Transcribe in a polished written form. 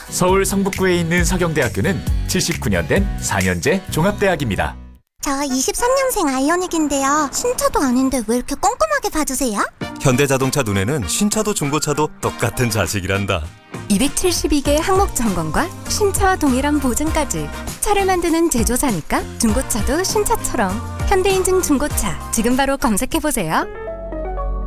서울 성북구에 있는 서경대학교는 79년 된 4년제 종합대학입니다. 저 23년생 아이오닉인데요. 신차도 아닌데 왜 이렇게 꼼꼼하게 봐주세요? 현대자동차 눈에는 신차도 중고차도 똑같은 자식이란다. 272개 항목 점검과 신차와 동일한 보증까지. 차를 만드는 제조사니까 중고차도 신차처럼. 현대인증 중고차 지금 바로 검색해보세요.